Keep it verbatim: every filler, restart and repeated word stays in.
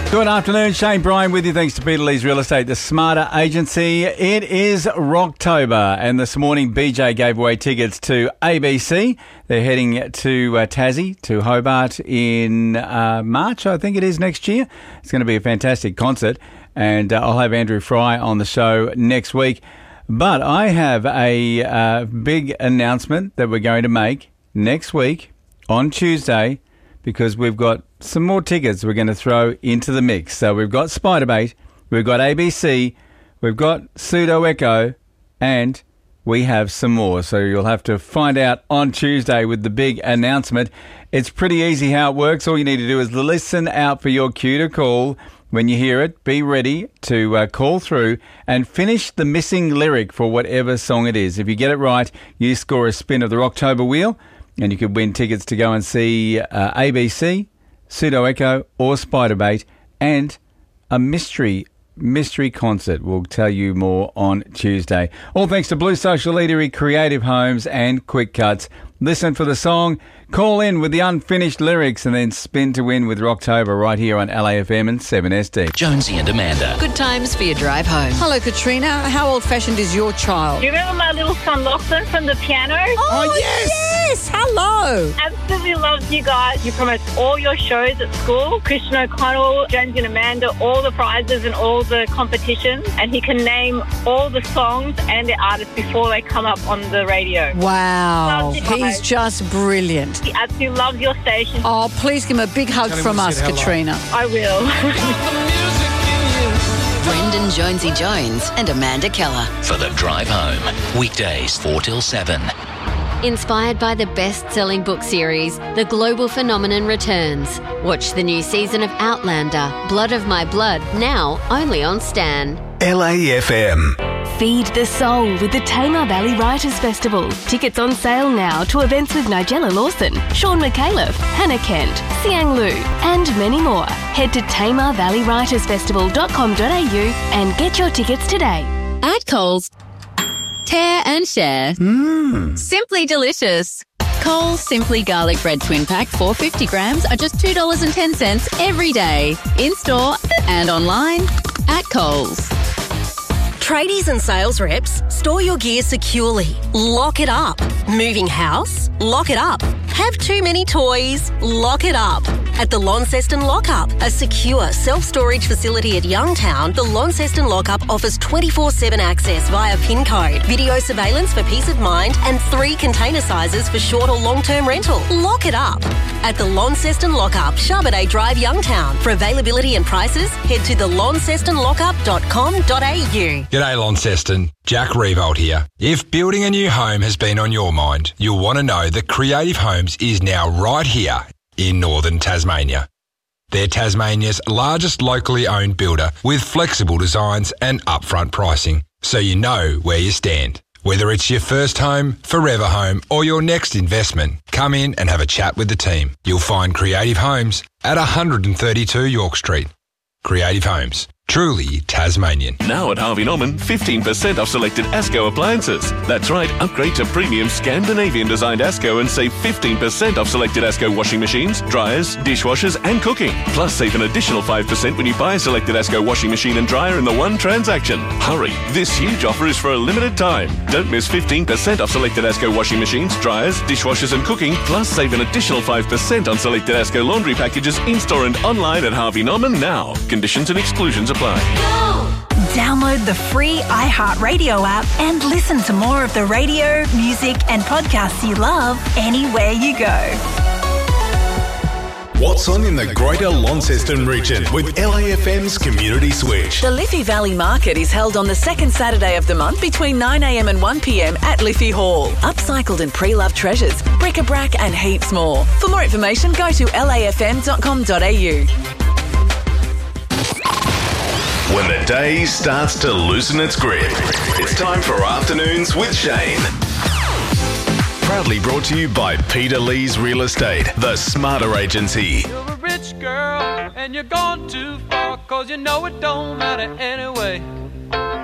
Good afternoon, Shane Bryan with you. Thanks to Peter Lee's Real Estate, the smarter agency. It is Rocktober, and this morning B J gave away tickets to A B C. They're heading to uh, Tassie, to Hobart in uh, March, I think it is, next year. It's going to be a fantastic concert, and uh, I'll have Andrew Fry on the show next week. But I have a uh, big announcement that we're going to make next week on Tuesday, because we've got some more tickets we're going to throw into the mix. So we've got Spiderbait, we've got A B C, we've got Pseudo Echo, and we have some more. So you'll have to find out on Tuesday with the big announcement. It's pretty easy how it works. All you need to do is listen out for your cue to call. When you hear it, be ready to uh, call through and finish the missing lyric for whatever song it is. If you get it right, you score a spin of the Rocktober wheel, and you could win tickets to go and see uh, A B C, Pseudo Echo or Spiderbait, and a mystery mystery concert. We'll tell you more on Tuesday. All thanks to Blue Social Eatery, Creative Homes and Quick Cuts. Listen for the song, call in with the unfinished lyrics, and then spin to win with Rocktober right here on L A F M and seven S D. Jonesy and Amanda. Good times for your drive home. Hello, Katrina. How old-fashioned is your child? Do you remember my little son Lachlan from the piano? Oh, oh yes! Yes! Hello! Absolutely loves you guys. You promote all your shows at school. Christian O'Connell, Jonesy and Amanda, all the prizes and all the competitions. And he can name all the songs and the artists before they come up on the radio. Wow. He's just brilliant. He absolutely loves your station. Oh, please give him a big hug from us, Katrina. I will. Brendan Jonesy Jones and Amanda Keller. For the drive home. Weekdays four till seven. Inspired by the best-selling book series, The Global Phenomenon returns. Watch the new season of Outlander, Blood of My Blood, now only on Stan. L A F M. Feed the soul with the Tamar Valley Writers Festival. Tickets on sale now to events with Nigella Lawson, Sean McAuliffe, Hannah Kent, Siang Lu, and many more. Head to tamar valley writers festival dot com dot a u and get your tickets today. At Coles, tear and share. Mmm. Simply delicious. Coles Simply Garlic Bread Twin Pack four hundred fifty grams are just two dollars and ten cents every day. In store and online at Coles. Tradies and sales reps, store your gear securely. Lock it up. Moving house? Lock it up. Have too many toys? Lock it up. At the Launceston Lockup, a secure self-storage facility at Youngtown, the Launceston Lockup offers twenty-four seven access via PIN code, video surveillance for peace of mind, and three container sizes for short or long-term rental. Lock it up. At the Launceston Lockup, Charbonnet Drive, Youngtown. For availability and prices, head to the launceston lockup dot com dot a u. G'day Launceston, Jack Revolt here. If building a new home has been on your mind, you'll want to know that Creative Homes is now right here in northern Tasmania. They're Tasmania's largest locally owned builder with flexible designs and upfront pricing, so you know where you stand. Whether it's your first home, forever home, or your next investment, come in and have a chat with the team. You'll find Creative Homes at one thirty-two York Street. Creative Homes. Truly Tasmanian. Now at Harvey Norman, fifteen percent off selected ASCO appliances. That's right, upgrade to premium Scandinavian-designed ASCO and save fifteen percent off selected ASCO washing machines, dryers, dishwashers and cooking. Plus, save an additional five percent when you buy a selected ASCO washing machine and dryer in the one transaction. Hurry, this huge offer is for a limited time. Don't miss fifteen percent off selected ASCO washing machines, dryers, dishwashers and cooking. Plus, save an additional five percent on selected ASCO laundry packages in-store and online at Harvey Norman now. Conditions and exclusions apply. Download the free iHeartRadio app and listen to more of the radio, music and podcasts you love anywhere you go. What's on in the Greater Launceston region with L A F M's Community Switch? The Liffey Valley Market is held on the second Saturday of the month between nine a m and one p m at Liffey Hall. Upcycled and pre-loved treasures, bric-a-brac and heaps more. For more information, go to l a f m dot com dot a u. When the day starts to loosen its grip, it's time for Afternoons with Shane. Proudly brought to you by Peter Lee's Real Estate, the smarter agency. You're a rich girl and you're gone too far, cause you know it don't matter anyway.